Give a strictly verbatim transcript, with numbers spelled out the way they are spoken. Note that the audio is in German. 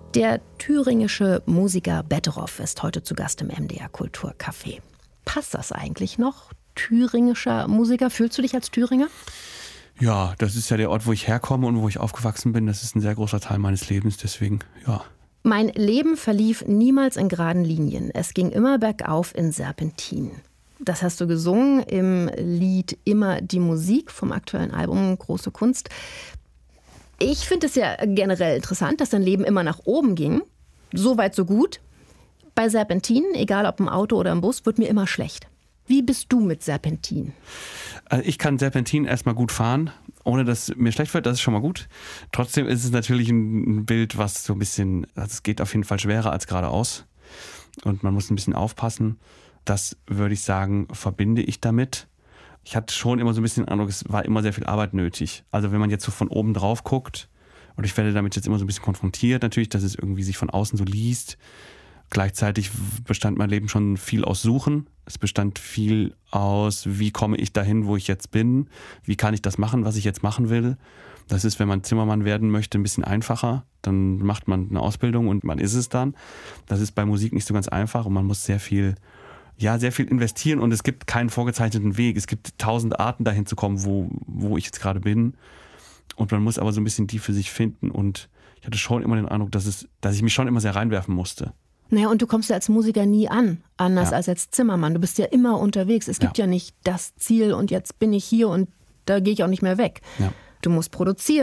Der thüringische Musiker Betteroff ist heute zu Gast im M D R Kulturcafé. Passt das eigentlich noch? Thüringischer Musiker. Fühlst du dich als Thüringer? Ja, das ist ja der Ort, wo ich herkomme und wo ich aufgewachsen bin. Das ist ein sehr großer Teil meines Lebens, deswegen, ja. Mein Leben verlief niemals in geraden Linien. Es ging immer bergauf in Serpentinen. Das hast du gesungen im Lied Immer die Musik vom aktuellen Album Große Kunst. Ich finde es ja generell interessant, dass dein Leben immer nach oben ging. So weit, so gut. Bei Serpentinen, egal ob im Auto oder im Bus, wird mir immer schlecht. Wie bist du mit Serpentinen? Also ich kann Serpentinen erstmal gut fahren, ohne dass mir schlecht wird, das ist schon mal gut. Trotzdem ist es natürlich ein Bild, was so ein bisschen, also es geht auf jeden Fall schwerer als geradeaus. Und man muss ein bisschen aufpassen. Das würde ich sagen, verbinde ich damit. Ich hatte schon immer so ein bisschen den Eindruck, es war immer sehr viel Arbeit nötig. Also wenn man jetzt so von oben drauf guckt, und ich werde damit jetzt immer so ein bisschen konfrontiert natürlich, dass es irgendwie sich von außen so liest. Gleichzeitig bestand mein Leben schon viel aus Suchen. Es bestand viel aus, wie komme ich dahin, wo ich jetzt bin? Wie kann ich das machen, was ich jetzt machen will? Das ist, wenn man Zimmermann werden möchte, ein bisschen einfacher. Dann macht man eine Ausbildung und man ist es dann. Das ist bei Musik nicht so ganz einfach und man muss sehr viel, ja, sehr viel investieren und es gibt keinen vorgezeichneten Weg. Es gibt tausend Arten, dahin zu kommen, wo, wo ich jetzt gerade bin. Und man muss aber so ein bisschen die für sich finden und ich hatte schon immer den Eindruck, dass, es, dass ich mich schon immer sehr reinwerfen musste. Naja, und du kommst ja als Musiker nie an, anders ja. als als Zimmermann. Du bist ja immer unterwegs. Es gibt ja, ja nicht das Ziel und jetzt bin ich hier und da gehe ich auch nicht mehr weg. Ja. Du musst produzieren.